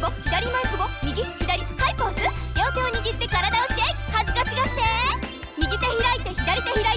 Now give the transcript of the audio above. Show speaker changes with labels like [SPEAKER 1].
[SPEAKER 1] ボ左前久保右左ハイポーズ。両手を握って体をシェイク。恥ずかしがって。右手開いて左手開いて